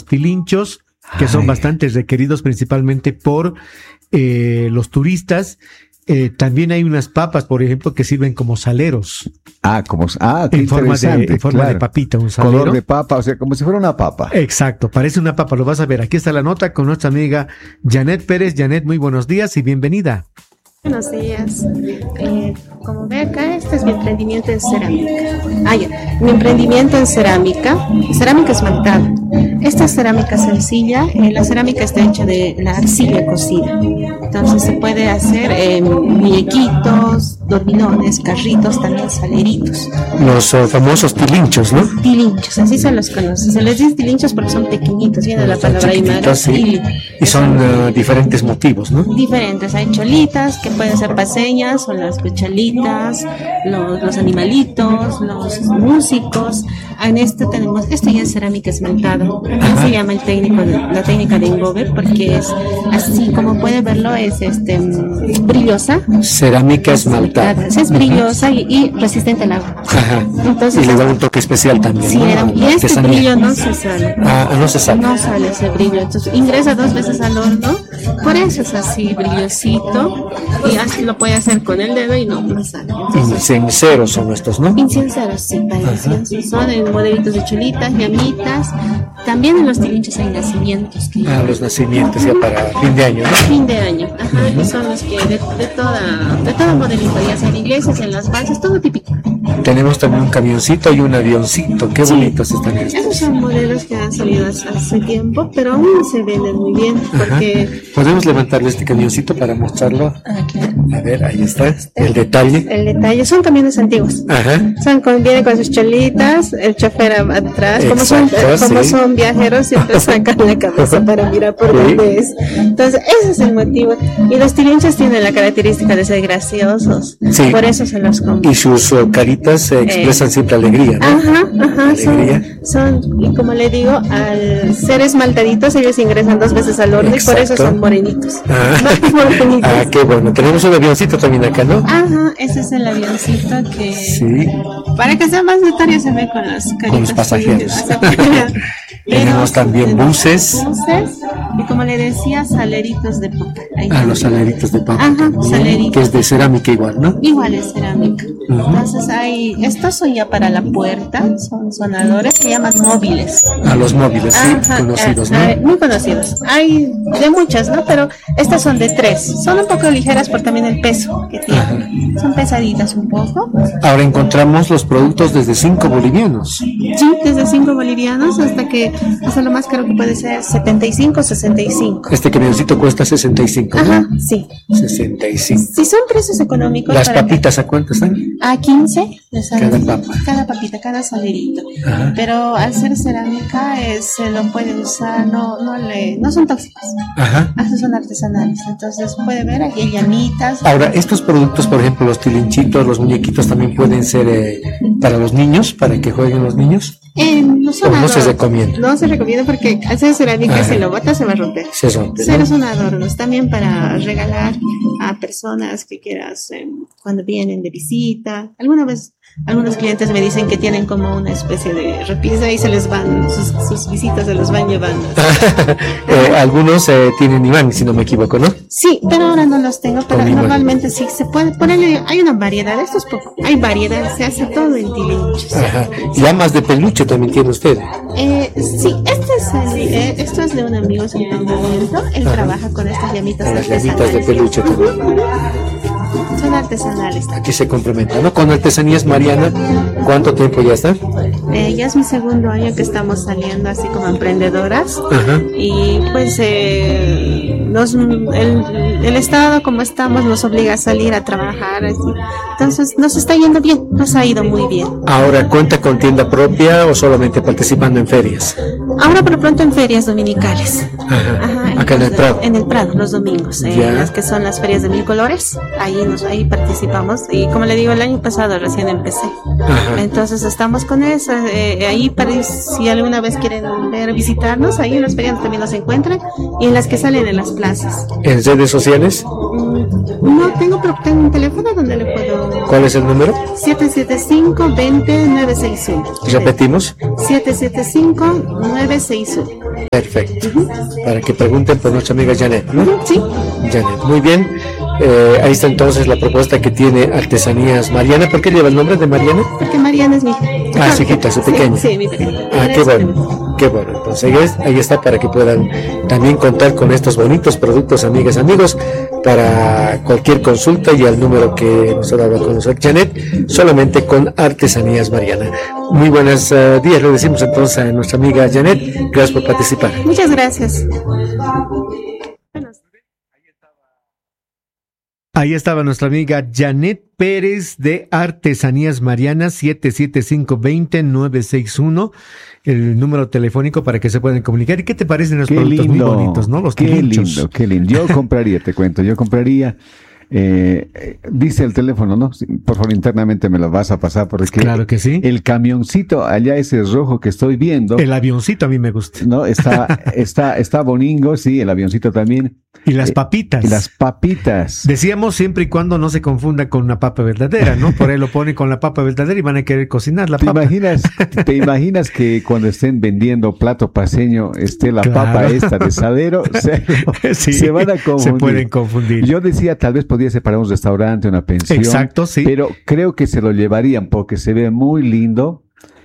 tilinchos, que son bastante requeridos principalmente por los turistas. También hay unas papas, por ejemplo, que sirven como saleros. Qué en forma de papita, un salero. Color de papa, o sea, como si fuera una papa. Exacto, parece una papa, lo vas a ver. Aquí está la nota con nuestra amiga Janet Pérez. Janet, muy buenos días y bienvenida. Buenos días. Como ve acá, este es mi emprendimiento en cerámica. Mi emprendimiento en cerámica esmaltada. Esta es cerámica sencilla. La cerámica está hecha de la arcilla cocida. Entonces se puede hacer muñequitos, dormilones, carritos, también saleritos. Los famosos tilinchos, ¿no? Tilinchos, así se los conoce. Se les dice tilinchos porque son pequeñitos, viene la palabra aymara. Sí. Y son diferentes motivos, ¿no? Diferentes. Hay cholitas que pueden ser paseñas o las cuchalitas, los animalitos, los músicos. En esto ya es cerámica esmaltada. También se llama la técnica de engobe porque es así como puede verlo, es brillosa. Cerámica esmaltada. Es brillosa y resistente al agua. Entonces, y le da un toque especial también. Sí, ¿no? Y este brillo no se sale. No se sale. No sale ese brillo. Entonces ingresa 2 veces al horno. Por eso es así brillosito. Y así lo puede hacer con el dedo y no sale. Incenseros son estos, ¿no? Incenseros, sí, para inciensos. Son en modelitos de cholitas, llamitas. También en los tilinchos hay nacimientos. Los nacimientos ya para fin de año, ¿no? Fin de año, y son los que de todo modelito, ya sea en iglesias, en las balsas, todo típico. Tenemos también un camioncito y un avioncito, qué bonitos están estos. Esos son modelos que han salido hace tiempo, pero aún se venden muy bien, porque... ¿Podemos levantarle este camioncito para mostrarlo? Claro. A ver, ahí está, el detalle. El detalle, son camiones antiguos. Vienen con sus cholitas, el chofer atrás, como son viajeros, siempre sacan la cabeza para mirar por dónde es. Entonces, ese es el motivo. Y los tilinchos tienen la característica de ser graciosos. Sí. Por eso se los compran. Y sus caritas expresan siempre alegría, ¿no? Alegría. Y como le digo, al ser esmaltaditos, ellos ingresan 2 veces al horno. Exacto. Y por eso son morenitos. Qué bueno. Tenemos un avioncito también acá, ¿no? Ese es el avioncito que... Sí. Para que sea más notorio se ve con las caritas. Con los pasajeros. Tenemos también buses. Y como le decía, saleritos de papa. Los saleritos de papa. Saleritos. Que es de cerámica igual, ¿no? Igual es cerámica. Entonces estos son ya para la puerta, son sonadores, se llaman móviles. Los móviles, sí, conocidos, ¿no? Muy conocidos. Hay de muchas, ¿no? Pero estas son de 3. Son un poco ligeras por también el peso que tienen. Son pesaditas un poco. Ahora encontramos los productos desde 5 bolivianos. Sí, desde 5 bolivianos hasta lo más caro que puede ser 75, 65. Este camioncito cuesta 65, ¿no? Sí. 65. Sí, son precios económicos. ¿Las papitas a cuánto están? A 15. Cada papa. Cada papita, cada salerito. Pero al ser cerámica se lo puede usar, no son tóxicos. Son artesanales. Entonces puede ver, aquí hay llamitas. Ahora, estos productos, por ejemplo, los tilinchitos, los muñequitos, también pueden ser para los niños, para que jueguen los niños. No se recomienda. No se recomienda porque al ser cerámica, si lo botas se va a romper. Se rompe. Pero son adornos también para regalar a personas que quieras cuando vienen de visita. Alguna vez algunos clientes me dicen que tienen como una especie de repisa y se les van, sus visitas se los van llevando. Algunos tienen imán, si no me equivoco, ¿no? Sí, pero ahora no los tengo, pero normalmente sí se puede ponerle, hay una variedad, esto es poco, hay variedad, se hace todo en tilinchos. Llamas de peluche también tiene usted. Sí, esto es de un amigo, su emprendimiento, él trabaja con estas llamitas artesanales. Las llamitas de peluche también. Son artesanales. Aquí se complementa, ¿no? Con Artesanías Mariana, ¿cuánto tiempo ya está? Ya es mi 2º año que estamos saliendo así como emprendedoras. Y pues el Estado como estamos nos obliga a salir a trabajar. Así. Entonces nos está yendo bien, nos ha ido muy bien. Ahora, ¿cuenta con tienda propia o solamente participando en ferias? Ahora por pronto en ferias dominicales. Acá en el Prado. En el Prado, los domingos. Las que son las ferias de 1000 colores. Ahí participamos. Y como le digo, el año pasado recién empecé. Entonces estamos con eso. Ahí si alguna vez quieren visitarnos, ahí en las ferias también nos encuentran. Y en las que salen en las plazas. ¿En redes sociales? No tengo, pero tengo un teléfono donde le puedo... ¿Cuál es el número? 775-20-961. ¿Repetimos? 775-961. Perfecto. Para que pregunten por nuestra amiga Janet, ¿no? Sí. Janet, muy bien. Ahí está entonces la propuesta que tiene Artesanías Mariana. ¿Por qué lleva el nombre de Mariana? Porque Mariana es mi hija. Ah, su hijita, su pequeña. Sí, mi pequeña. Ah, qué bueno, qué bueno. Entonces ahí está para que puedan también contar con estos bonitos productos, amigas, amigos, para cualquier consulta y al número que nos ha dado a conocer Janet, solamente con Artesanías Mariana. Muy buenos días, le decimos entonces a nuestra amiga Janet. Gracias por participar. Muchas gracias. Ahí estaba nuestra amiga Janet Pérez de Artesanías Mariana, 775-20-961, el número telefónico para que se puedan comunicar. ¿Y qué te parecen los productos muy bonitos, no? Los tilinchos. Qué lindo. Yo compraría, te cuento, dice el teléfono, ¿no? Por favor, internamente me lo vas a pasar porque claro que sí. El camioncito allá, ese rojo que estoy viendo. El avioncito a mí me gusta. No, está boningo, sí, el avioncito también. Y las papitas. Y las papitas. Decíamos siempre y cuando no se confunda con una papa verdadera, ¿no? Por ahí lo ponen con la papa verdadera y van a querer cocinar la papa. ¿Te imaginas que cuando estén vendiendo plato paceño esté la claro. papa esta de Sadero? Sí, se van a confundir. Se pueden confundir. Yo decía, tal vez podría ser para un restaurante, una pensión. Exacto, sí. Pero creo que se lo llevarían porque se ve muy lindo.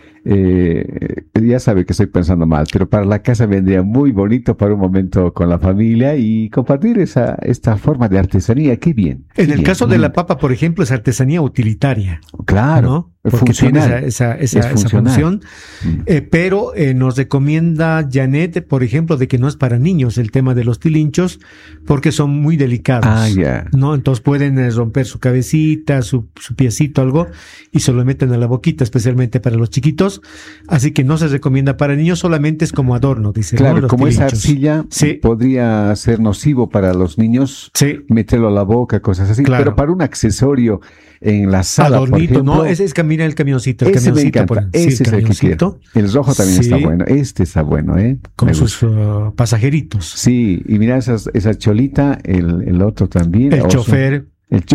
Ya sabe que estoy pensando mal, pero para la casa vendría muy bonito para un momento con la familia y compartir esta forma de artesanía. Qué bien. En el caso de la papa, por ejemplo, es artesanía utilitaria. Claro. ¿no? Porque tiene esa función. Pero nos recomienda Janet, por ejemplo, de que no es para niños el tema de los tilinchos, porque son muy delicados. ¿No? Entonces pueden romper su cabecita, su piecito, algo, y se lo meten a la boquita, especialmente para los chiquitos. Así que no se recomienda para niños, solamente es como adorno, dice. Claro, ¿no? como tilinchos. esa arcilla podría ser nocivo para los niños, meterlo a la boca, cosas así. Claro. Pero para un accesorio en la sala, adornito, por ejemplo, no, ese es camina el camioncito. Ese me encanta, ese es el que quiero. El rojo también está bueno, este está bueno, con sus pasajeritos. Sí, y mira esa cholita, el otro también. El chofer.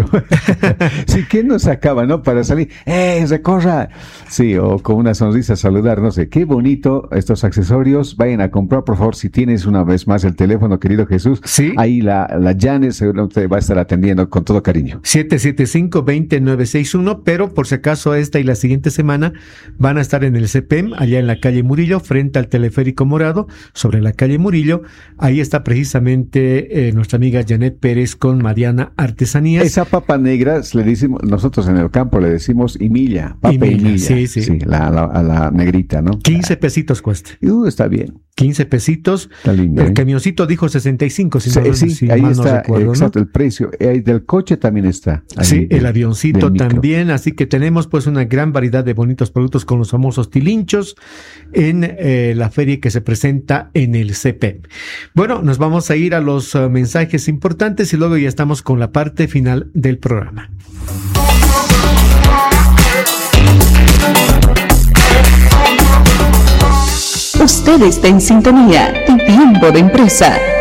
Sí, ¿quién nos sacaba, no? Para salir, recorra. Sí, o con una sonrisa saludar, no sé. Qué bonito estos accesorios. Vayan a comprar, por favor, si tienes una vez más el teléfono, querido Jesús. Sí. Ahí la Janet seguramente va a estar atendiendo con todo cariño. 775-20-961, pero por si acaso esta y la siguiente semana van a estar en el CPEM, allá en la calle Murillo, frente al teleférico morado, sobre la calle Murillo. Ahí está precisamente nuestra amiga Janet Pérez con Mariana Artesanía. Esa papa negra, le decimos, nosotros en el campo le decimos imilla, papa imilla. Sí, la negrita, ¿no? 15 pesitos cuesta. Está bien. 15 pesitos. Está lindo. El camioncito dijo 65, si ahí está, no recuerdo, exacto, ¿no? El precio. Del coche también está. Sí, el avioncito también, así que tenemos pues una gran variedad de bonitos productos con los famosos tilinchos en la feria que se presenta en el CP. Bueno, nos vamos a ir a los mensajes importantes y luego ya estamos con la parte final del programa. Usted está en sintonía de Tiempo de Empresa,